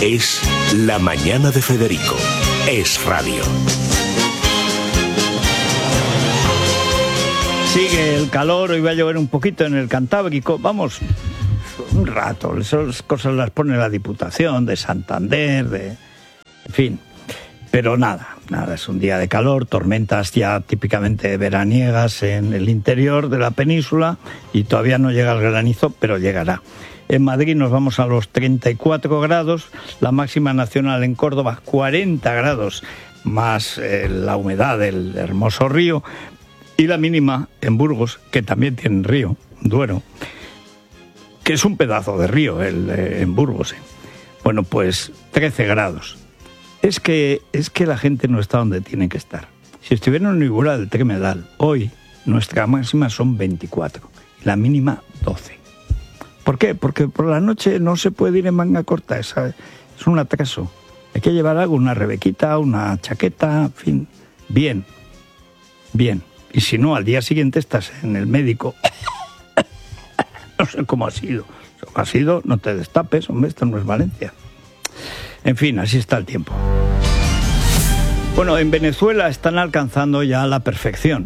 Es La Mañana de Federico. Es radio. Sigue el calor, hoy va a llover un poquito en el Cantábrico. Vamos, un rato. Esas cosas las pone la Diputación de Santander, en fin. Pero nada, es un día de calor, tormentas ya típicamente veraniegas en el interior de la península y todavía no llega el granizo, pero llegará. En Madrid nos vamos a los 34 grados, la máxima nacional en Córdoba 40 grados, más la humedad del hermoso río, y la mínima en Burgos, que también tiene río, Duero, que es un pedazo de río en Burgos. Bueno, pues 13 grados. Es que la gente no está donde tiene que estar. Si estuviera en Ibura del Tremedal, hoy nuestra máxima son 24 y la mínima 12. ¿Por qué? Porque por la noche no se puede ir en manga corta, es un atraso. Hay que llevar algo, una rebequita, una chaqueta, en fin, bien. Y si no, al día siguiente estás en el médico. No sé cómo ha sido. ¿Cómo ha sido? No te destapes, hombre, esto no es Valencia. En fin, así está el tiempo. Bueno, en Venezuela están alcanzando ya la perfección.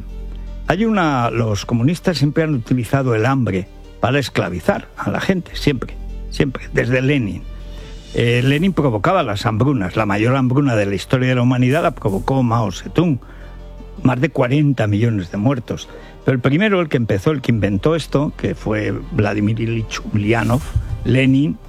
Los comunistas siempre han utilizado el hambre para esclavizar a la gente, siempre, desde Lenin. Lenin provocaba las hambrunas, la mayor hambruna de la historia de la humanidad la provocó Mao Zedong, más de 40 millones de muertos. Pero el primero, el que inventó esto, que fue Vladimir Ilich Ulyanov, Lenin,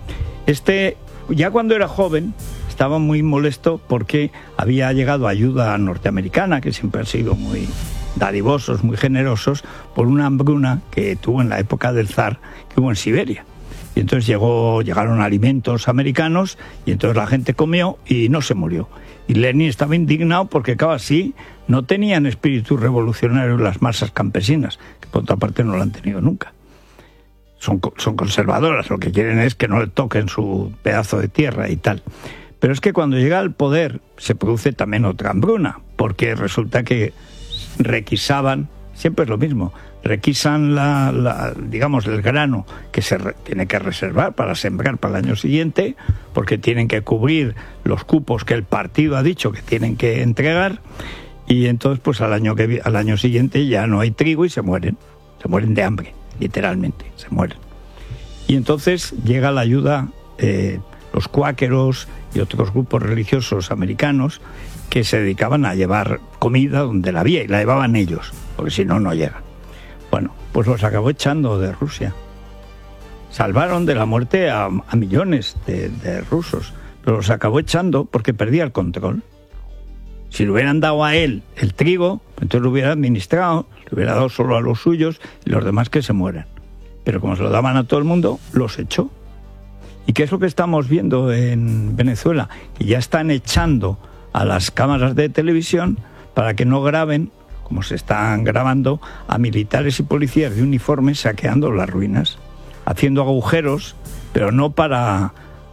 ya cuando era joven estaba muy molesto porque había llegado ayuda norteamericana, que siempre han sido muy dadivosos, muy generosos, por una hambruna que tuvo en la época del zar, que hubo en Siberia. Y entonces llegaron alimentos americanos y entonces la gente comió y no se murió. Y Lenin estaba indignado porque, claro, así no tenían espíritu revolucionario las masas campesinas, que por otra parte no lo han tenido nunca. Son conservadoras, lo que quieren es que no le toquen su pedazo de tierra y tal. Pero es que cuando llega al poder se produce también otra hambruna, porque resulta que requisaban, siempre es lo mismo, requisan digamos el grano que se tiene que reservar para sembrar para el año siguiente, porque tienen que cubrir los cupos que el partido ha dicho que tienen que entregar, y entonces pues al año siguiente ya no hay trigo y se mueren de hambre. Literalmente, se mueren. Y entonces llega la ayuda, los cuáqueros y otros grupos religiosos americanos que se dedicaban a llevar comida donde la había, y la llevaban ellos, porque si no, no llega. Bueno, pues los acabó echando de Rusia. Salvaron de la muerte a millones de rusos, pero los acabó echando porque perdía el control. Si le hubieran dado a él el trigo, entonces lo hubiera administrado, le hubiera dado solo a los suyos y los demás que se mueran. Pero como se lo daban a todo el mundo, los echó. ¿Y qué es lo que estamos viendo en Venezuela? Que ya están echando a las cámaras de televisión para que no graben, como se están grabando, a militares y policías de uniforme saqueando las ruinas, haciendo agujeros, pero no para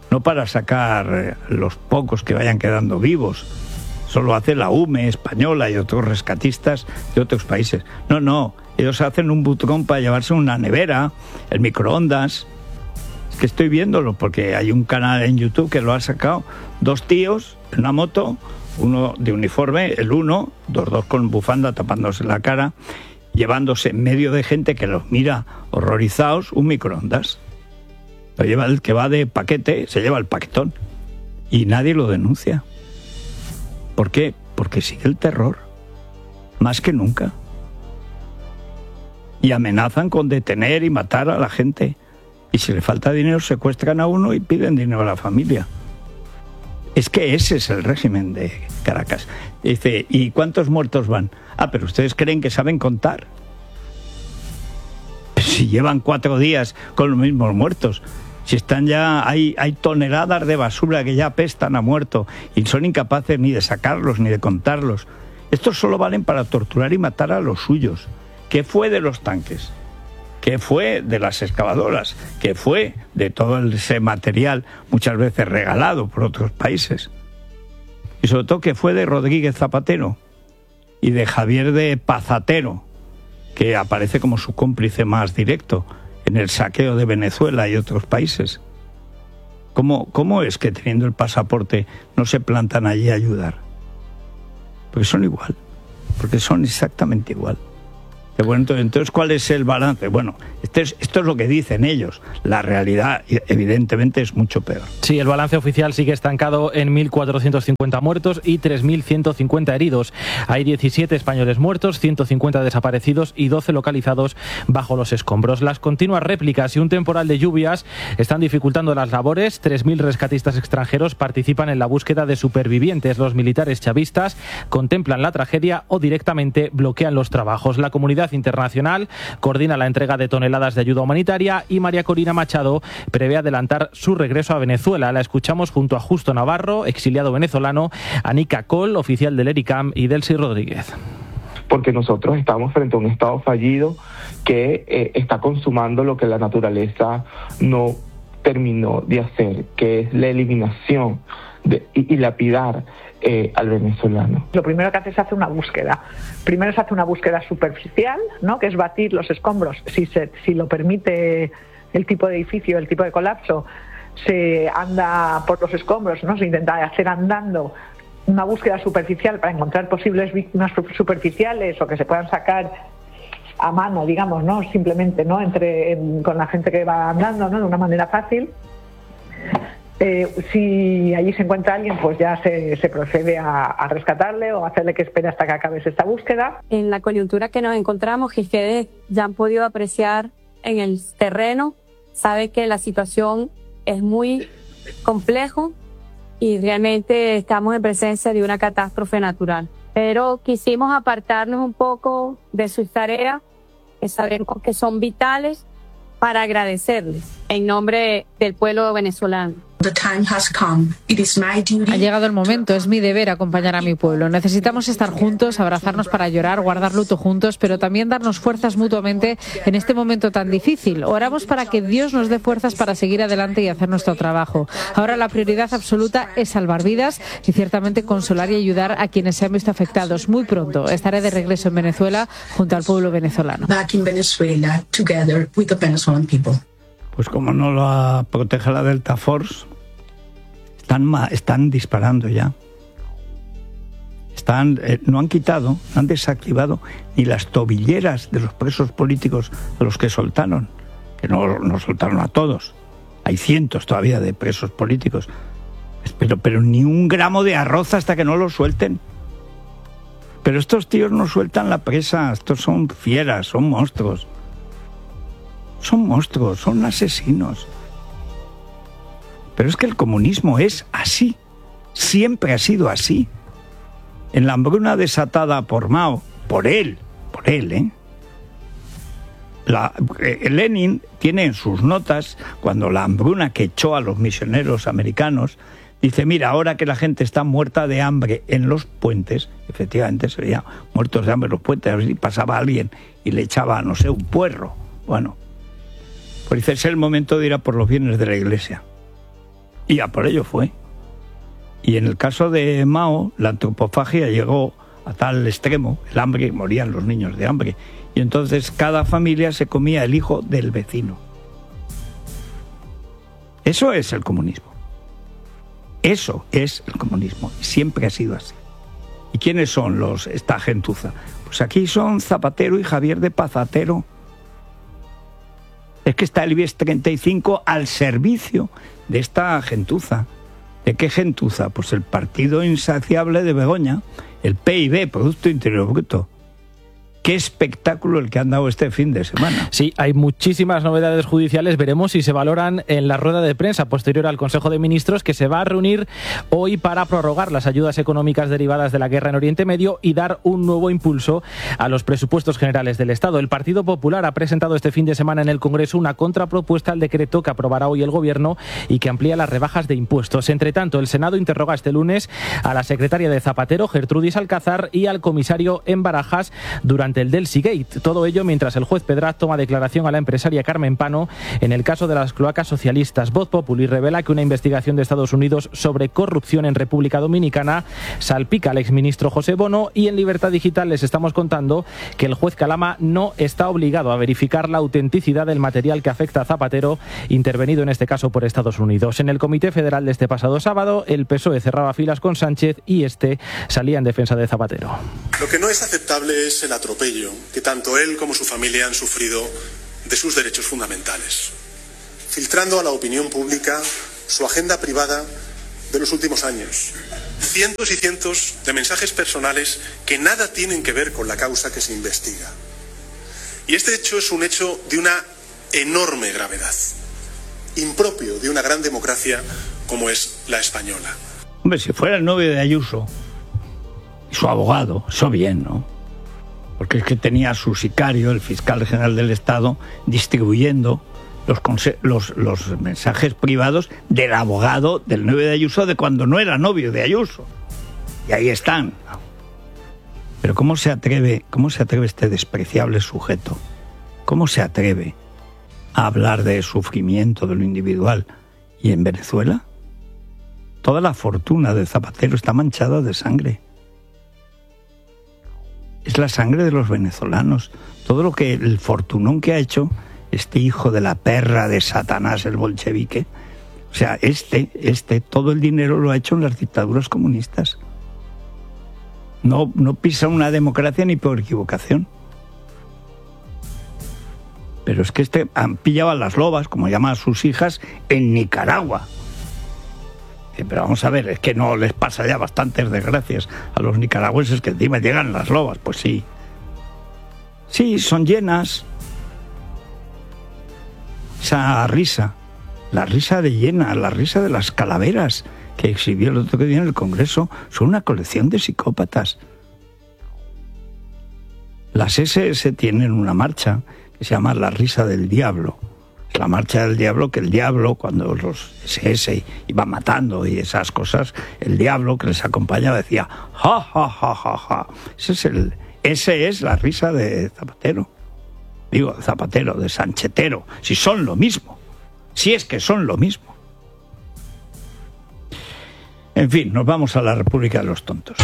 sacar los pocos que vayan quedando vivos. Solo hace la UME española y otros rescatistas de otros países. No, ellos hacen un butrón para llevarse una nevera, el microondas. Es que estoy viéndolo porque hay un canal en YouTube que lo ha sacado. 2 tíos en una moto, uno de uniforme, los dos con bufanda tapándose la cara, llevándose en medio de gente que los mira horrorizados un microondas. Lo lleva el que va de paquete, se lleva el paquetón y nadie lo denuncia. ¿Por qué? Porque sigue el terror, más que nunca. Y amenazan con detener y matar a la gente. Y si le falta dinero, secuestran a uno y piden dinero a la familia. Es que ese es el régimen de Caracas. Dice, ¿y cuántos muertos van? Pero ¿ustedes creen que saben contar? Si llevan 4 días con los mismos muertos. Si están ya, hay toneladas de basura que ya apestan a muerto y son incapaces ni de sacarlos ni de contarlos. Estos solo valen para torturar y matar a los suyos. ¿Qué fue de los tanques? ¿Qué fue de las excavadoras? ¿Qué fue de todo ese material muchas veces regalado por otros países? Y sobre todo, ¿qué fue de Rodríguez Zapatero y de Javier de Pazatero, que aparece como su cómplice más directo en el saqueo de Venezuela y otros países? ¿Cómo es que teniendo el pasaporte no se plantan allí a ayudar? Porque son igual, porque son exactamente igual. Bueno, entonces, ¿cuál es el balance? Bueno, esto es lo que dicen ellos. La realidad, evidentemente, es mucho peor. Sí, el balance oficial sigue estancado en 1.450 muertos y 3.150 heridos. Hay 17 españoles muertos, 150 desaparecidos y 12 localizados bajo los escombros. Las continuas réplicas y un temporal de lluvias están dificultando las labores. 3.000 rescatistas extranjeros participan en la búsqueda de supervivientes. Los militares chavistas contemplan la tragedia o directamente bloquean los trabajos. La comunidad internacional coordina la entrega de toneladas de ayuda humanitaria y María Corina Machado prevé adelantar su regreso a Venezuela. La escuchamos junto a Justo Navarro, exiliado venezolano, a Nica Col, oficial del ERICAM, y Delcy Rodríguez. Porque nosotros estamos frente a un Estado fallido que está consumando lo que la naturaleza no terminó de hacer, que es la eliminación y lapidar al venezolano. Lo primero que hace es hacer una búsqueda. Primero se hace una búsqueda superficial, ¿no?, que es batir los escombros. Si lo permite el tipo de edificio, el tipo de colapso, se anda por los escombros, ¿no? Se intenta hacer andando una búsqueda superficial para encontrar posibles víctimas superficiales o que se puedan sacar a mano, digamos, ¿no?, simplemente, ¿no?, con la gente que va andando, ¿no?, de una manera fácil. Si allí se encuentra alguien, pues ya se procede a rescatarle o hacerle que espere hasta que acabe esta búsqueda. En la coyuntura que nos encontramos, que ustedes ya han podido apreciar en el terreno, sabe que la situación es muy compleja y realmente estamos en presencia de una catástrofe natural. Pero quisimos apartarnos un poco de sus tareas, que sabemos que son vitales, para agradecerles en nombre del pueblo venezolano. Ha llegado el momento, es mi deber acompañar a mi pueblo. Necesitamos estar juntos, abrazarnos para llorar, guardar luto juntos, pero también darnos fuerzas mutuamente en este momento tan difícil. Oramos para que Dios nos dé fuerzas para seguir adelante y hacer nuestro trabajo. Ahora la prioridad absoluta es salvar vidas y ciertamente consolar y ayudar a quienes se han visto afectados. Muy pronto estaré de regreso en Venezuela junto al pueblo venezolano. Pues como no la protege la Delta Force, están disparando ya. No han quitado, no han desactivado ni las tobilleras de los presos políticos a los que soltaron, que no soltaron a todos. Hay cientos todavía de presos políticos. Pero ni un gramo de arroz hasta que no lo suelten. Pero estos tíos no sueltan la presa, estos son fieras, son monstruos. Son monstruos, son asesinos. Pero es que el comunismo es así. Siempre ha sido así. En la hambruna desatada por Mao, por él, Lenin tiene en sus notas, cuando la hambruna que echó a los misioneros americanos, dice, mira, ahora que la gente está muerta de hambre en los puentes, efectivamente serían muertos de hambre en los puentes, a ver si pasaba alguien y le echaba, no sé, un puerro. Bueno, pues dice, es el momento de ir a por los bienes de la Iglesia. Y a por ello fue. Y en el caso de Mao, la antropofagia llegó a tal extremo, el hambre, morían los niños de hambre. Y entonces cada familia se comía el hijo del vecino. Eso es el comunismo. Eso es el comunismo. Siempre ha sido así. ¿Y quiénes son esta gentuza? Pues aquí son Zapatero y Javier de Pazatero. Es que está el IBEX 35 al servicio de esta gentuza. ¿De qué gentuza? Pues el partido insaciable de Begoña, el PIB, Producto Interior Bruto. Qué espectáculo el que han dado este fin de semana. Sí, hay muchísimas novedades judiciales. Veremos si se valoran en la rueda de prensa posterior al Consejo de Ministros, que se va a reunir hoy para prorrogar las ayudas económicas derivadas de la guerra en Oriente Medio y dar un nuevo impulso a los presupuestos generales del Estado. El Partido Popular ha presentado este fin de semana en el Congreso una contrapropuesta al decreto que aprobará hoy el Gobierno y que amplía las rebajas de impuestos. Entre tanto, el Senado interroga este lunes a la secretaria de Zapatero, Gertrudis Alcázar, y al comisario en Barajas durante ante el Delsigate. Todo ello mientras el juez Pedraz toma declaración a la empresaria Carmen Pano en el caso de las cloacas socialistas. Voz Populi revela que una investigación de Estados Unidos sobre corrupción en República Dominicana salpica al exministro José Bono, y en Libertad Digital les estamos contando que el juez Calama no está obligado a verificar la autenticidad del material que afecta a Zapatero, intervenido en este caso por Estados Unidos. En el Comité Federal de este pasado sábado, el PSOE cerraba filas con Sánchez y este salía en defensa de Zapatero. Lo que no es aceptable es el atropello que tanto él como su familia han sufrido de sus derechos fundamentales, filtrando a la opinión pública su agenda privada de los últimos años. Cientos y cientos de mensajes personales que nada tienen que ver con la causa que se investiga. Y este hecho es un hecho de una enorme gravedad, impropio de una gran democracia como es la española. Hombre, si fuera el novio de Ayuso y su abogado, eso bien, ¿no? Porque es que tenía a su sicario, el fiscal general del Estado, distribuyendo los mensajes privados del abogado del novio de Ayuso de cuando no era novio de Ayuso. Y ahí están. Pero ¿cómo se atreve este despreciable sujeto? ¿Cómo se atreve a hablar de sufrimiento de lo individual? ¿Y en Venezuela? Toda la fortuna de Zapatero está manchada de sangre. Es la sangre de los venezolanos. Todo lo que el fortunón que ha hecho este hijo de la perra de Satanás, el bolchevique, o sea, todo el dinero lo ha hecho en las dictaduras comunistas. No pisa una democracia ni por equivocación. Pero es que han pillado a las lobas, como llaman a sus hijas, en Nicaragua. Pero vamos a ver, es que no les pasa ya bastantes desgracias a los nicaragüenses que encima llegan las lobas. Pues sí. Sí, son llenas. Esa risa, la risa de Llena, la risa de las calaveras que exhibió el otro día en el Congreso, son una colección de psicópatas. Las SS tienen una marcha que se llama La Risa del Diablo. Es la marcha del diablo, que el diablo, cuando los SS iban matando y esas cosas, el diablo que les acompañaba decía ja, ja, ja, ja, ja. Ese es la risa de Zapatero. Digo, Zapatero, de Sanchetero, si son lo mismo, si es que son lo mismo. En fin, nos vamos a la República de los Tontos.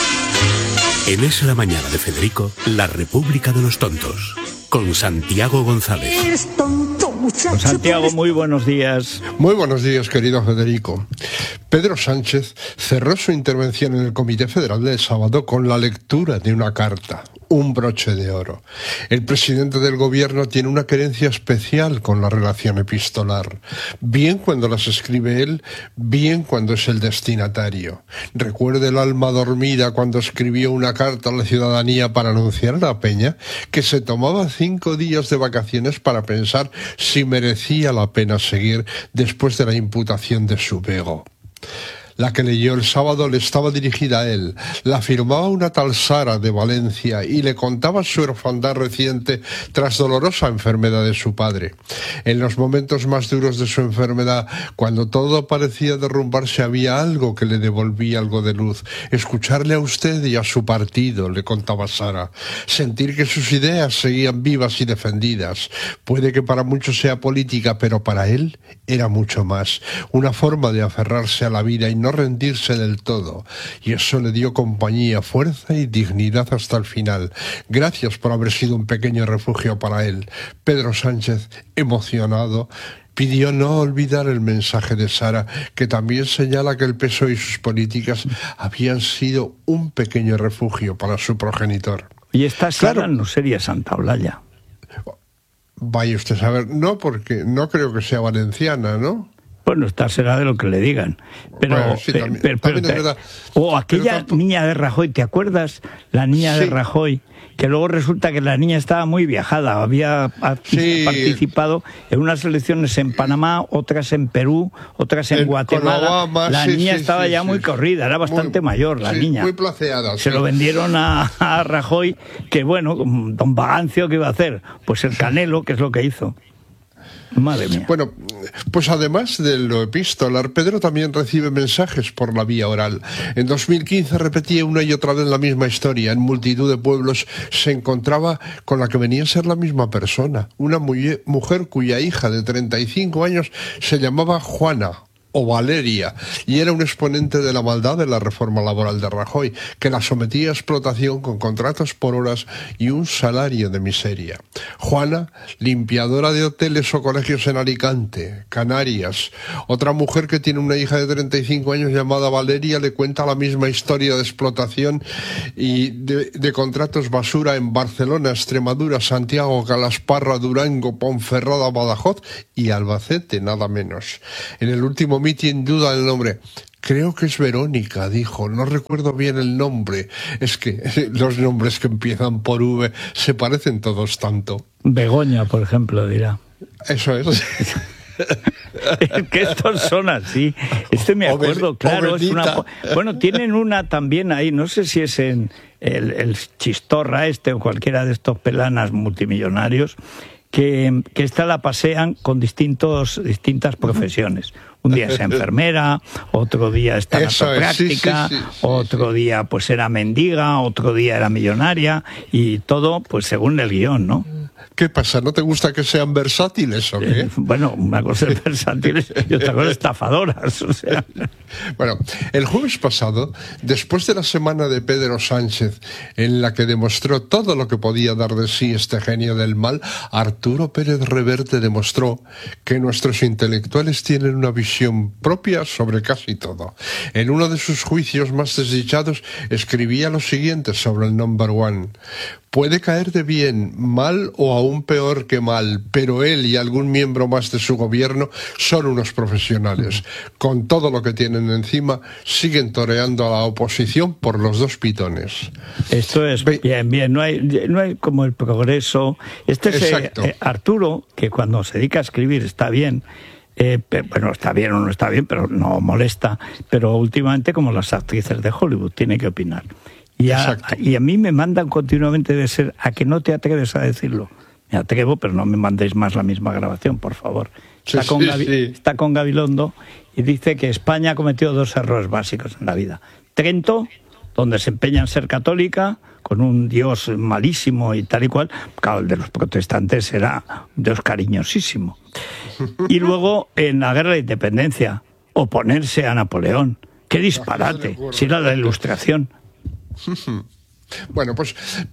En Es la Mañana de Federico, la República de los Tontos, con Santiago González. Eres tonto, muchacho. Don Santiago, muy buenos días. Muy buenos días, querido Federico. Pedro Sánchez cerró su intervención en el Comité Federal del sábado con la lectura de una carta, un broche de oro. El presidente del gobierno tiene una querencia especial con la relación epistolar, bien cuando las escribe él, bien cuando es el destinatario. Recuerde el alma dormida cuando escribió una carta a la ciudadanía para anunciar a la Peña que se tomaba 5 días de vacaciones para pensar si merecía la pena seguir después de la imputación de su vego. La que leyó el sábado le estaba dirigida a él. La firmaba una tal Sara de Valencia y le contaba su orfandad reciente tras dolorosa enfermedad de su padre. En los momentos más duros de su enfermedad, cuando todo parecía derrumbarse, había algo que le devolvía algo de luz. Escucharle a usted y a su partido, le contaba Sara. Sentir que sus ideas seguían vivas y defendidas. Puede que para muchos sea política, pero para él era mucho más. Una forma de aferrarse a la vida y no rendirse del todo, y eso le dio compañía, fuerza y dignidad hasta el final. Gracias por haber sido un pequeño refugio para él. Pedro Sánchez, emocionado, pidió no olvidar el mensaje de Sara, que también señala que el PSOE y sus políticas habían sido un pequeño refugio para su progenitor. Y esta Sara no sería Santa Olalla. Vaya usted a saber, no, porque no creo que sea valenciana, ¿no? Bueno, esta será de lo que le digan. Pero, bueno, sí, también es verdad. O aquella niña de Rajoy, ¿te acuerdas? La niña de Rajoy, que luego resulta que la niña estaba muy viajada, había participado en unas elecciones en Panamá, otras en Perú, otras en Guatemala. Obama, la niña estaba ya muy corrida, era bastante mayor la niña. Muy placeada. Se lo vendieron a Rajoy, que bueno, don Bagancio, ¿qué iba a hacer? Pues el Canelo, que es lo que hizo. Madre mía. Bueno, pues además de lo epistolar, Pedro también recibe mensajes por la vía oral. En 2015 repetía una y otra vez la misma historia. En multitud de pueblos se encontraba con la que venía a ser la misma persona. Una mujer cuya hija de 35 años se llamaba Juana o Valeria, y era un exponente de la maldad de la reforma laboral de Rajoy, que la sometía a explotación con contratos por horas y un salario de miseria. Juana, limpiadora de hoteles o colegios en Alicante, Canarias. Otra mujer que tiene una hija de 35 años llamada Valeria le cuenta la misma historia de explotación y de contratos basura en Barcelona, Extremadura, Santiago, Calasparra, Durango, Ponferrada, Badajoz y Albacete, nada menos. En el último mitin duda el nombre. Creo que es Verónica, dijo. No recuerdo bien el nombre. Es que los nombres que empiezan por V se parecen todos tanto. Begoña, por ejemplo, dirá. Eso es. Es que estos son así. Me acuerdo, claro. Es una... Bueno, tienen una también ahí, no sé si es en el Chistorra o cualquiera de estos pelanas multimillonarios, que esta la pasean con distintas profesiones. Un día es enfermera, otro día es tanatopráctica, otro día pues era mendiga, otro día era millonaria, y todo pues según el guión, ¿no? ¿Qué pasa? ¿No te gusta que sean versátiles o qué? Bueno, una cosa es versátiles y otra cosa es estafadoras. O sea. Bueno, el jueves pasado, después de la semana de Pedro Sánchez, en la que demostró todo lo que podía dar de sí este genio del mal, Arturo Pérez Reverte demostró que nuestros intelectuales tienen una visión propia sobre casi todo. En uno de sus juicios más desdichados escribía lo siguiente sobre el number one. Puede caer de bien, mal o aún peor que mal, pero él y algún miembro más de su gobierno son unos profesionales. Con todo lo que tienen encima, siguen toreando a la oposición por los dos pitones. Esto es bien. No hay como el progreso. Arturo, que cuando se dedica a escribir está bien. Bueno, está bien o no está bien, pero no molesta. Pero últimamente, como las actrices de Hollywood, tiene que opinar. Y a mí me mandan continuamente de ser a que no te atreves a decirlo. Me atrevo, pero no me mandéis más la misma grabación, por favor. Está con Gabilondo y dice que España ha cometido dos errores básicos en la vida. Trento, donde se empeña en ser católica, con un Dios malísimo y tal y cual. Claro, el de los protestantes era un Dios cariñosísimo. Y luego, en la guerra de independencia, oponerse a Napoleón. ¡Qué disparate! Si era la Ilustración. Bueno, pues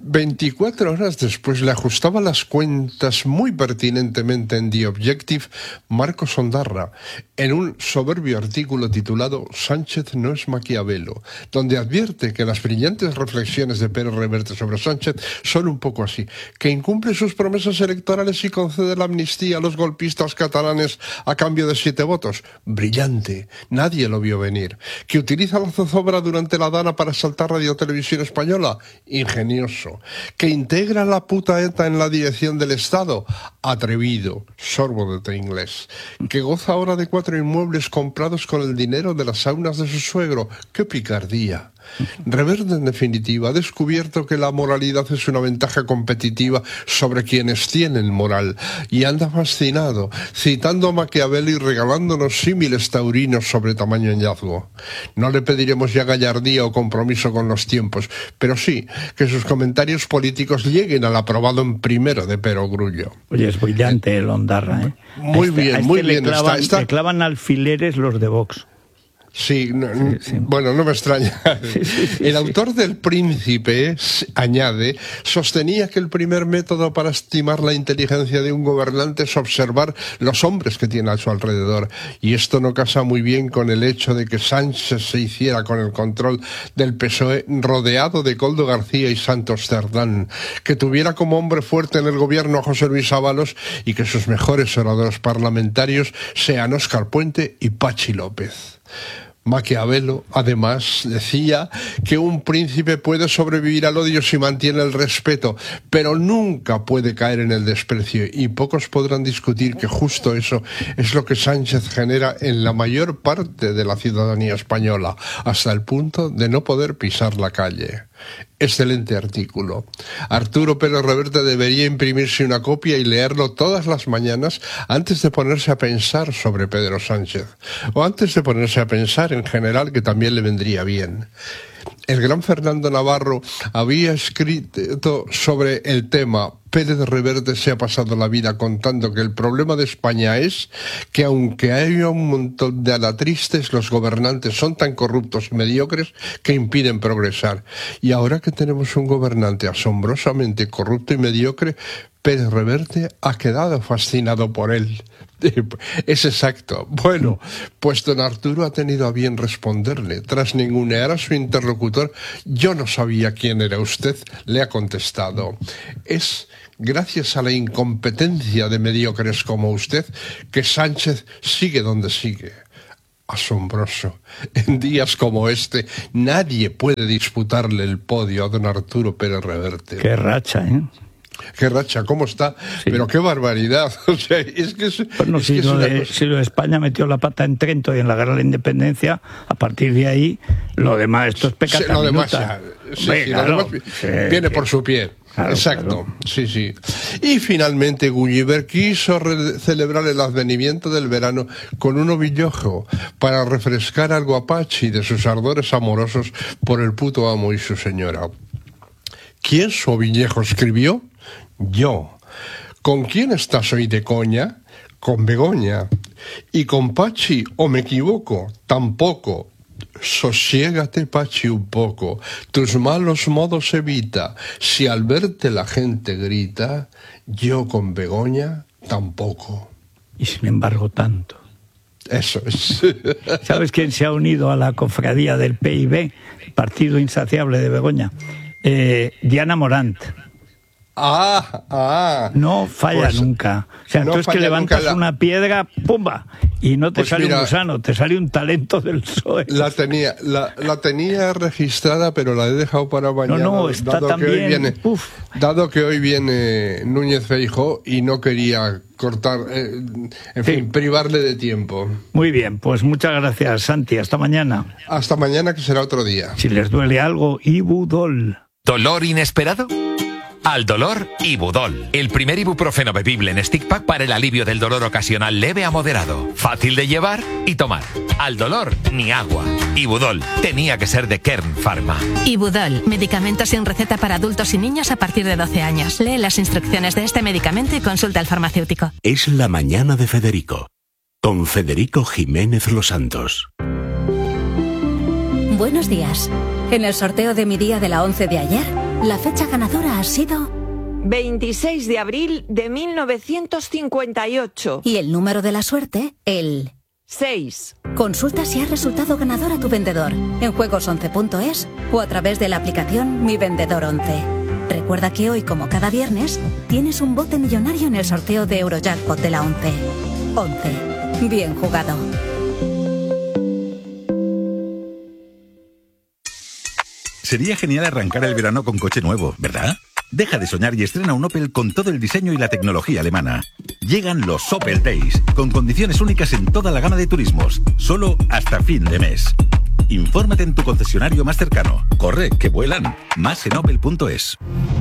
24 horas después le ajustaba las cuentas muy pertinentemente en The Objective Marcos Ondarra, en un soberbio artículo titulado Sánchez no es Maquiavelo, donde advierte que las brillantes reflexiones de Pérez Reverte sobre Sánchez son un poco así, que incumple sus promesas electorales y concede la amnistía a los golpistas catalanes a cambio de 7 votos. Brillante, nadie lo vio venir. Que utiliza la zozobra durante la Dana para saltar Radio Televisión Española. Ingenioso. Que integra la puta ETA en la dirección del Estado. Atrevido. Sorbo de inglés. Que goza ahora de 4 inmuebles comprados con el dinero de las saunas de su suegro. ¡Qué picardía! Reverte, en definitiva, ha descubierto que la moralidad es una ventaja competitiva sobre quienes tienen moral, y anda fascinado, citando a Maquiavelo y regalándonos símiles taurinos sobre tamaño hallazgo. No le pediremos ya gallardía o compromiso con los tiempos, pero sí que sus comentarios políticos lleguen al aprobado en primero de Perogrullo. Oye, es brillante el Ondarra, ¿eh? Muy bien. Le clavan alfileres los de Vox. Sí, bueno, no me extraña. El autor del Príncipe, añade, sostenía que el primer método para estimar la inteligencia de un gobernante es observar los hombres que tiene a su alrededor. Y esto no casa muy bien con el hecho de que Sánchez se hiciera con el control del PSOE rodeado de Koldo García y Santos Cerdán, que tuviera como hombre fuerte en el gobierno a José Luis Ábalos y que sus mejores oradores parlamentarios sean Óscar Puente y Pachi López. Maquiavelo, además, decía que un príncipe puede sobrevivir al odio si mantiene el respeto, pero nunca puede caer en el desprecio, y pocos podrán discutir que justo eso es lo que Sánchez genera en la mayor parte de la ciudadanía española, hasta el punto de no poder pisar la calle. Excelente artículo. Arturo Pérez Reverte debería imprimirse una copia y leerlo todas las mañanas antes de ponerse a pensar sobre Pedro Sánchez, o antes de ponerse a pensar en general, que también le vendría bien. El gran Fernando Navarro había escrito sobre el tema. Pérez Reverte se ha pasado la vida contando que el problema de España es que aunque haya un montón de alatristes, los gobernantes son tan corruptos y mediocres que impiden progresar. Y ahora que tenemos un gobernante asombrosamente corrupto y mediocre, Pérez Reverte ha quedado fascinado por él. Es exacto. Bueno, pues don Arturo ha tenido a bien responderle. Tras ningunear a su interlocutor, yo no sabía quién era usted, le ha contestado. Es gracias a la incompetencia de mediocres como usted que Sánchez sigue donde sigue. Asombroso. En días como este, nadie puede disputarle el podio a don Arturo Pérez Reverte. Qué racha, ¿eh? Qué racha, ¿cómo está? Sí. Pero qué barbaridad. O sea, es que bueno, si lo de España metió la pata en Trento y en la guerra de la independencia, a partir de ahí, lo demás, esto es pecata lo demás, minuta. Claro, viene por su pie. Claro, exacto, claro. Sí. Y finalmente Gulliver quiso celebrar el advenimiento del verano con un ovillojo para refrescar al guapachi de sus ardores amorosos por el puto amo y su señora. ¿Quién su ovillejo escribió? Yo. ¿Con quién estás hoy de coña? Con Begoña. ¿Y con Pachi, o me equivoco? Tampoco. Sosiégate, Pachi, un poco. Tus malos modos evita. Si al verte la gente grita, yo con Begoña tampoco. Y sin embargo tanto. Eso es. ¿Sabes quién se ha unido a la cofradía del PIB? Partido Insaciable de Begoña. Diana Morant. No falla pues, nunca. O sea, tú es que levantas una piedra, ¡pumba! Y no te pues sale mira, un gusano, te sale un talento del PSOE. La tenía registrada, pero la he dejado para mañana. No, está también. Dado que hoy viene Núñez Feijóo y no quería cortar, privarle de tiempo. Muy bien, pues muchas gracias, Santi. Hasta mañana. Hasta mañana, que será otro día. Si les duele algo, Ibudol. ¿Dolor inesperado? Al dolor, Ibudol. El primer ibuprofeno bebible en stick pack para el alivio del dolor ocasional leve a moderado. Fácil de llevar y tomar. Al dolor, ni agua. Ibudol. Tenía que ser de Kern Pharma. Ibudol. Medicamento sin receta para adultos y niños a partir de 12 años. Lee las instrucciones de este medicamento y consulta al farmacéutico. Es la mañana de Federico. Con Federico Jiménez Los Santos. Buenos días. En el sorteo de mi día de la 11 de ayer, la fecha ganadora ha sido 26 de abril de 1958. Y el número de la suerte, el 6. Consulta si ha resultado ganador a tu vendedor en juegos11.es o a través de la aplicación Mi Vendedor 11. Recuerda que hoy, como cada viernes, tienes un bote millonario en el sorteo de Eurojackpot de la 11. 11. Bien jugado. Sería genial arrancar el verano con coche nuevo, ¿verdad? Deja de soñar y estrena un Opel con todo el diseño y la tecnología alemana. Llegan los Opel Days, con condiciones únicas en toda la gama de turismos, solo hasta fin de mes. Infórmate en tu concesionario más cercano. Corre, que vuelan. Más en opel.es.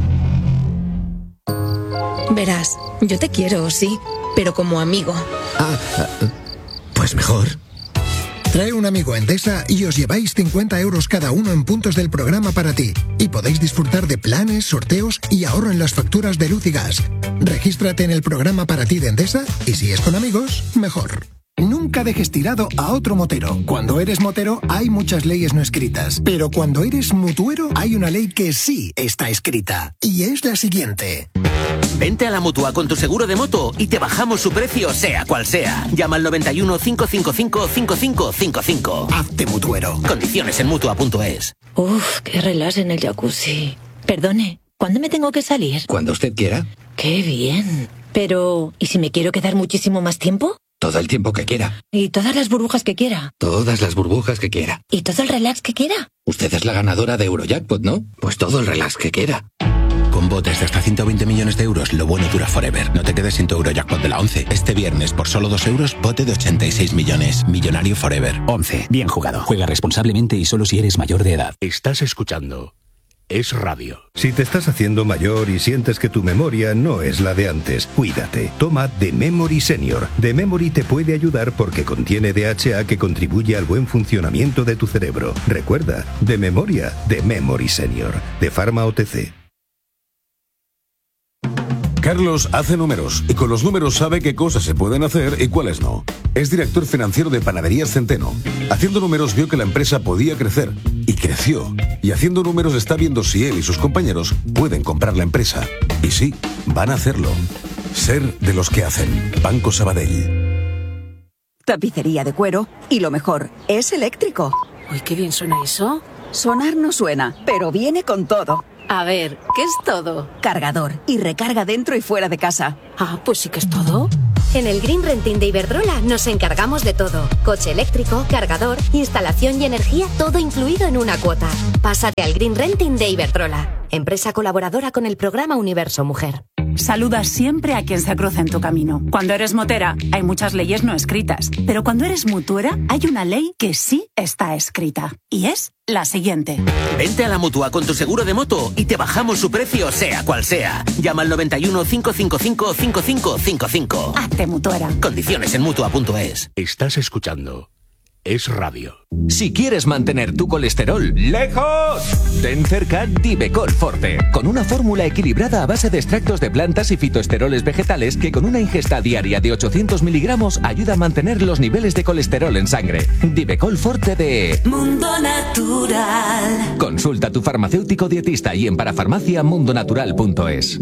Verás, yo te quiero, sí, pero como amigo. Pues mejor. Trae un amigo a Endesa y os lleváis 50 euros cada uno en puntos del programa para ti. Y podéis disfrutar de planes, sorteos y ahorro en las facturas de luz y gas. Regístrate en el programa para ti de Endesa y si es con amigos, mejor. Nunca dejes tirado a otro motero. Cuando eres motero hay muchas leyes no escritas, pero cuando eres mutuero hay una ley que sí está escrita. Y es la siguiente. Vente a la Mutua con tu seguro de moto y te bajamos su precio sea cual sea. Llama al 91 555 5555. Hazte mutuero. Condiciones en Mutua.es. Uf, qué relax en el jacuzzi. Perdone, ¿cuándo me tengo que salir? Cuando usted quiera. Qué bien. Pero, ¿y si me quiero quedar muchísimo más tiempo? Todo el tiempo que quiera. ¿Y todas las burbujas que quiera? Todas las burbujas que quiera. ¿Y todo el relax que quiera? Usted es la ganadora de Eurojackpot, ¿no? Pues todo el relax que quiera. Con botes de hasta 120 millones de euros, lo bueno dura forever. No te quedes sin tu Eurojackpot de la 11. Este viernes, por solo 2 euros, bote de 86 millones. Millonario forever. 11. Bien jugado. Juega responsablemente y solo si eres mayor de edad. Estás escuchando es radio. Si te estás haciendo mayor y sientes que tu memoria no es la de antes, cuídate. Toma The Memory Senior. The Memory te puede ayudar porque contiene DHA que contribuye al buen funcionamiento de tu cerebro. Recuerda, de memoria, The Memory Senior, de Pharma OTC. Carlos hace números y con los números sabe qué cosas se pueden hacer y cuáles no. Es director financiero de Panaderías Centeno. Haciendo números vio que la empresa podía crecer y creció. Y haciendo números está viendo si él y sus compañeros pueden comprar la empresa. Y sí, van a hacerlo. Ser de los que hacen. Banco Sabadell. Tapicería de cuero y lo mejor, es eléctrico. Uy, qué bien suena eso. Sonar no suena, pero viene con todo. A ver, ¿qué es todo? Cargador y recarga dentro y fuera de casa. Ah, pues sí que es todo. En el Green Renting de Iberdrola nos encargamos de todo. Coche eléctrico, cargador, instalación y energía, todo incluido en una cuota. Pásate al Green Renting de Iberdrola, empresa colaboradora con el programa Universo Mujer. Saluda siempre a quien se cruza en tu camino. Cuando eres motera, hay muchas leyes no escritas. Pero cuando eres mutuera, hay una ley que sí está escrita. Y es la siguiente. Vente a la Mutua con tu seguro de moto y te bajamos su precio, sea cual sea. Llama al 91 555 5555. Hazte mutuera. Condiciones en Mutua.es. Estás escuchando Es Radio. Si quieres mantener tu colesterol lejos, ten cerca Divecol Forte, con una fórmula equilibrada a base de extractos de plantas y fitoesteroles vegetales que con una ingesta diaria de 800 miligramos ayuda a mantener los niveles de colesterol en sangre. Divecol Forte de Mundo Natural. Consulta a tu farmacéutico dietista y en parafarmaciamundonatural.es.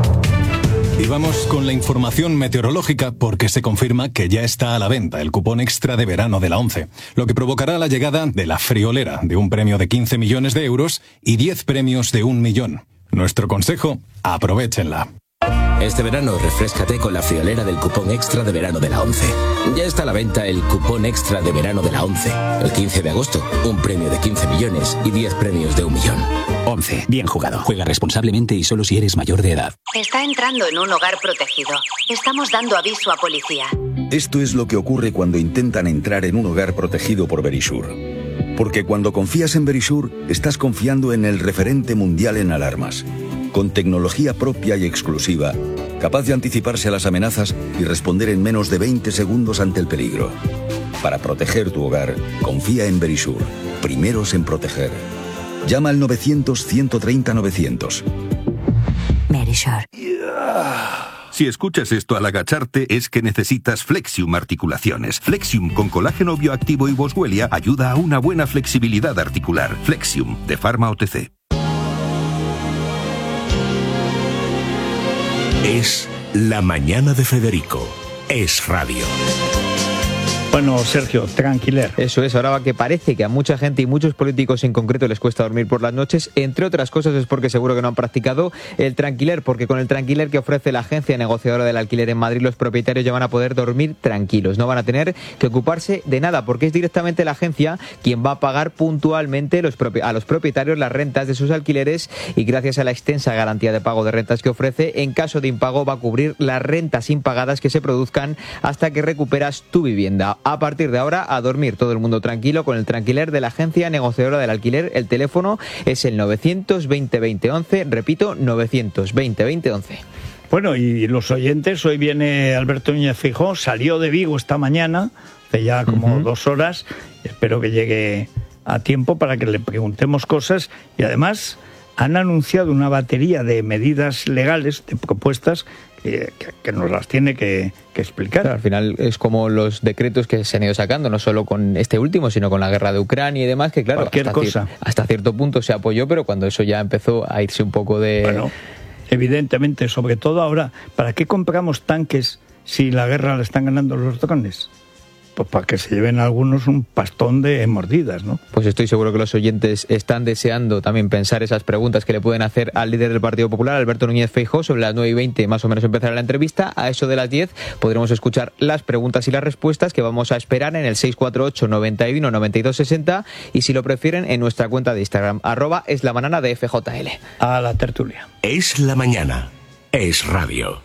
Y vamos con la información meteorológica porque se confirma que ya está a la venta el cupón extra de verano de la ONCE, lo que provocará la llegada de la friolera de un premio de 15 millones de euros y 10 premios de 1 millón. Nuestro consejo, aprovéchenla. Este verano refréscate con la friolera del cupón extra de verano de la ONCE. Ya está a la venta el cupón extra de verano de la ONCE. El 15 de agosto, un premio de 15 millones y 10 premios de 1 millón. ONCE, bien jugado. Juega responsablemente y solo si eres mayor de edad. Está entrando en un hogar protegido. Estamos dando aviso a policía. Esto es lo que ocurre cuando intentan entrar en un hogar protegido por Verisure. Porque cuando confías en Verisure, estás confiando en el referente mundial en alarmas. Con tecnología propia y exclusiva, capaz de anticiparse a las amenazas y responder en menos de 20 segundos ante el peligro. Para proteger tu hogar, confía en Verisure. Primeros en proteger. Llama al 900-130-900. Verisure. Si escuchas esto al agacharte es que necesitas Flexium Articulaciones. Flexium con colágeno bioactivo y boswellia ayuda a una buena flexibilidad articular. Flexium, de Pharma OTC. Es La Mañana de Federico. Es Radio. Bueno, Sergio, tranquiler. Eso es, ahora que parece que a mucha gente y muchos políticos en concreto les cuesta dormir por las noches, entre otras cosas es porque seguro que no han practicado el tranquiler, porque con el tranquiler que ofrece la agencia negociadora del alquiler en Madrid, los propietarios ya van a poder dormir tranquilos, no van a tener que ocuparse de nada, porque es directamente la agencia quien va a pagar puntualmente a los propietarios las rentas de sus alquileres y gracias a la extensa garantía de pago de rentas que ofrece, en caso de impago va a cubrir las rentas impagadas que se produzcan hasta que recuperas tu vivienda. A partir de ahora, a dormir todo el mundo tranquilo con el tranquiler de la agencia negociadora del alquiler. El teléfono es el 920-20-11, repito, 920-20-11. Bueno, y los oyentes, hoy viene Alberto Núñez Feijóo, salió de Vigo esta mañana, hace ya como 2 horas, espero que llegue a tiempo para que le preguntemos cosas y además han anunciado una batería de medidas legales, de propuestas que nos las tiene que explicar. Claro, al final es como los decretos que se han ido sacando, no solo con este último, sino con la guerra de Ucrania y demás, que claro, hasta cierto punto se apoyó, pero cuando eso ya empezó a irse un poco de... Bueno, evidentemente, sobre todo ahora, ¿para qué compramos tanques si la guerra la están ganando los drones? Pues para que se lleven algunos un pastón de mordidas, ¿no? Pues estoy seguro que los oyentes están deseando también pensar esas preguntas que le pueden hacer al líder del Partido Popular, Alberto Núñez Feijóo. Sobre las 9:20 más o menos empezará la entrevista. A eso de las 10 podremos escuchar las preguntas y las respuestas que vamos a esperar en el 648 91 92 60 y si lo prefieren en nuestra cuenta de Instagram, @eslamanana de FJL. A la tertulia. Es la mañana. Es Radio.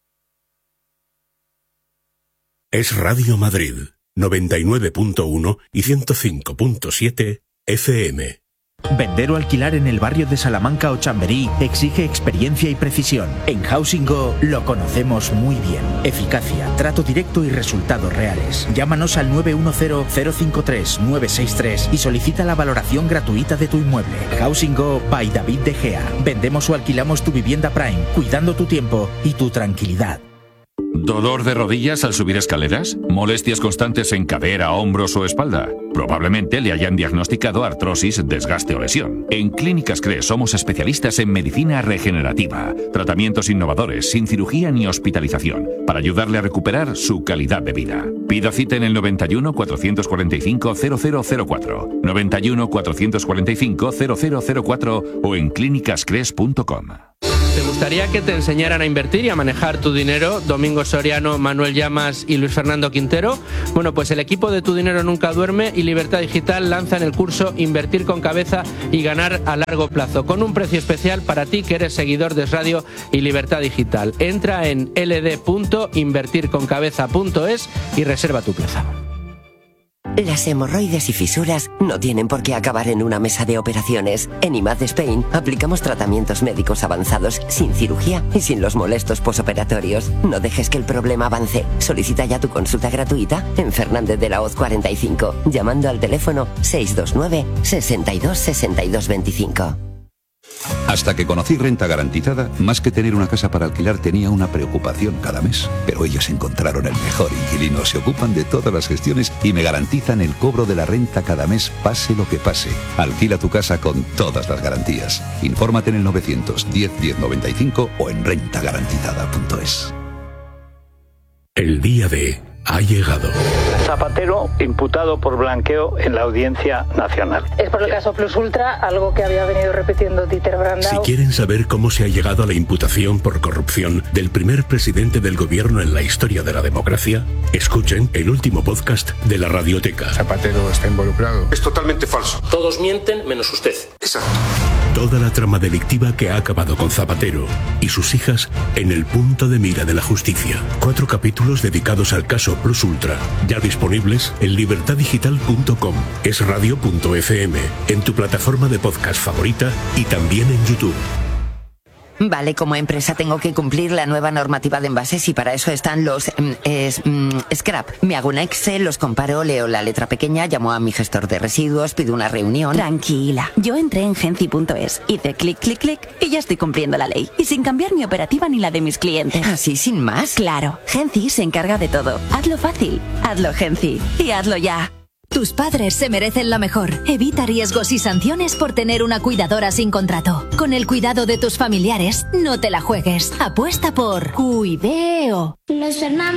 Es Radio Madrid. 99.1 y 105.7 FM. Vender o alquilar en el barrio de Salamanca o Chamberí exige experiencia y precisión. En Housing Go lo conocemos muy bien. Eficacia, trato directo y resultados reales. Llámanos al 910-053-963 y solicita la valoración gratuita de tu inmueble. Housing Go by David De Gea. Vendemos o alquilamos tu vivienda Prime, cuidando tu tiempo y tu tranquilidad. ¿Dolor de rodillas al subir escaleras? ¿Molestias constantes en cadera, hombros o espalda? Probablemente le hayan diagnosticado artrosis, desgaste o lesión. En Clínicas CRES somos especialistas en medicina regenerativa, tratamientos innovadores, sin cirugía ni hospitalización, para ayudarle a recuperar su calidad de vida. Pida cita en el 91 445 0004, 91 445 0004 o en clínicascres.com. ¿Te gustaría que te enseñaran a invertir y a manejar tu dinero? Domingo Soriano, Manuel Llamas y Luis Fernando Quintero. Bueno, pues el equipo de Tu Dinero Nunca Duerme y Libertad Digital lanzan el curso Invertir con Cabeza y Ganar a Largo Plazo, con un precio especial para ti que eres seguidor de Es Radio y Libertad Digital. Entra en ld.invertirconcabeza.es y reserva tu plaza. Las hemorroides y fisuras no tienen por qué acabar en una mesa de operaciones. En IMAD Spain aplicamos tratamientos médicos avanzados sin cirugía y sin los molestos posoperatorios. No dejes que el problema avance. Solicita ya tu consulta gratuita en Fernández de la Hoz 45, llamando al teléfono 629 62 62 25. Hasta que conocí Renta Garantizada, más que tener una casa para alquilar tenía una preocupación cada mes. Pero ellos encontraron el mejor inquilino, se ocupan de todas las gestiones y me garantizan el cobro de la renta cada mes, pase lo que pase. Alquila tu casa con todas las garantías. Infórmate en el 910 1095 o en rentagarantizada.es. El día D ha llegado. Zapatero imputado por blanqueo en la Audiencia Nacional. Es por el caso Plus Ultra, algo que había venido repitiendo Dieter Brandau. Si quieren saber cómo se ha llegado a la imputación por corrupción del primer presidente del gobierno en la historia de la democracia, escuchen el último podcast de la Radioteca. Zapatero está involucrado. Es totalmente falso. Todos mienten menos usted. Exacto. Toda la trama delictiva que ha acabado con Zapatero y sus hijas en el punto de mira de la justicia. 4 capítulos dedicados al caso Plus Ultra, ya disponibles en libertaddigital.com, esradio.fm, en tu plataforma de podcast favorita y también en YouTube. Vale, como empresa tengo que cumplir la nueva normativa de envases y para eso están los scrap. Me hago un Excel, los comparo, leo la letra pequeña, llamo a mi gestor de residuos, pido una reunión. Tranquila, yo entré en Genci.es, hice clic, clic, clic y ya estoy cumpliendo la ley. Y sin cambiar mi operativa ni la de mis clientes. ¿Así sin más? Claro, Genci se encarga de todo. Hazlo fácil, hazlo Genci y hazlo ya. Tus padres se merecen lo mejor. Evita riesgos y sanciones por tener una cuidadora sin contrato. Con el cuidado de tus familiares, no te la juegues. Apuesta por Cuideo. Los Fernández.